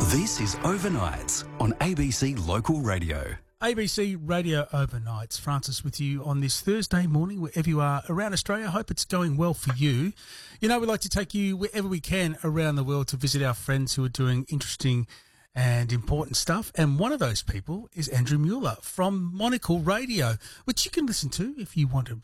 This is Overnights on ABC Local Radio. ABC Radio Overnights. Francis with you on this Thursday morning, wherever you are around Australia. I hope it's going well for you. You know, we like to take you wherever we can around the world to visit our friends who are doing interesting and important stuff. And one of those people is Andrew Mueller from Monocle Radio, which you can listen to if you want to